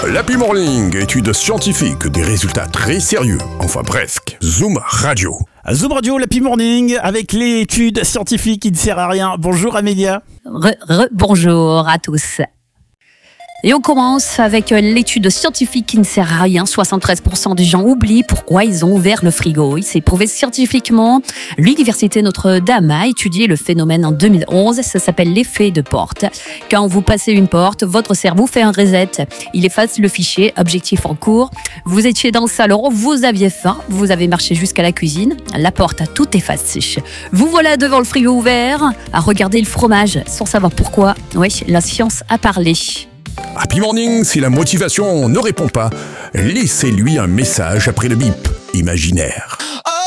L'Happy Morning, études scientifiques, des résultats très sérieux. Enfin presque. Zoom Radio. Zoom Radio, l'Happy Morning, avec l'étude scientifique qui ne sert à rien. Bonjour Amélia. Bonjour à tous. Et on commence avec l'étude scientifique qui ne sert à rien. 73% des gens oublient pourquoi ils ont ouvert le frigo. Il s'est prouvé scientifiquement. L'Université Notre-Dame a étudié le phénomène en 2011. Ça s'appelle l'effet de porte. Quand vous passez une porte, votre cerveau fait un reset. Il efface le fichier, objectif en cours. Vous étiez dans le salon, vous aviez faim, vous avez marché jusqu'à la cuisine. La porte a tout effacé. Vous voilà devant le frigo ouvert, à regarder le fromage sans savoir pourquoi. Oui, la science a parlé. Happy Morning, si la motivation ne répond pas, laissez-lui un message après le bip imaginaire.